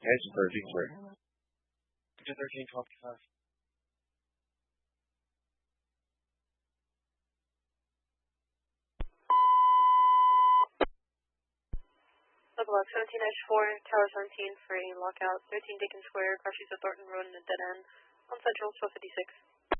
Engine 13 clear. Engine 13, 1255. Level up 17-4, Tower 17 for a lockout, 13 Dickens Square, crosses the Thornton Road and a dead end, on Central 1256.